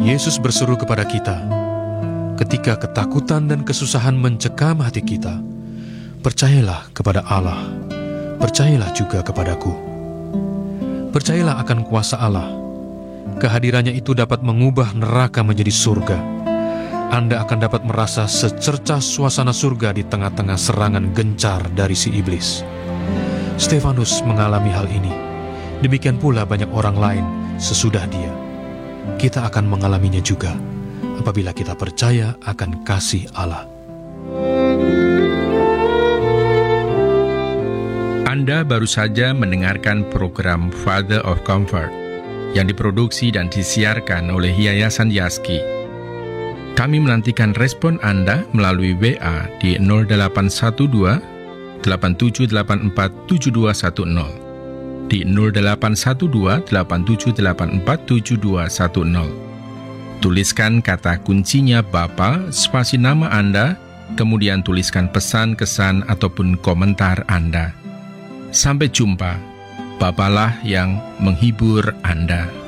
Yesus berseru kepada kita, ketika ketakutan dan kesusahan mencekam hati kita, percayalah kepada Allah, percayalah juga kepadaku. Percayalah akan kuasa Allah. Kehadirannya itu dapat mengubah neraka menjadi surga. Anda akan dapat merasa secercah suasana surga di tengah-tengah serangan gencar dari si iblis. Stefanus mengalami hal ini. Demikian pula banyak orang lain sesudah dia. Kita akan mengalaminya juga apabila kita percaya akan kasih Allah. Anda baru saja mendengarkan program Father of Comfort yang diproduksi dan disiarkan oleh Yayasan Yaski. Kami menantikan respon Anda melalui WA di 0812 8784 7210, di 0812 8784 7210. Tuliskan kata kuncinya Bapa, spasi nama Anda, kemudian tuliskan pesan, kesan, ataupun komentar Anda. Sampai jumpa. Bapalah yang menghibur Anda.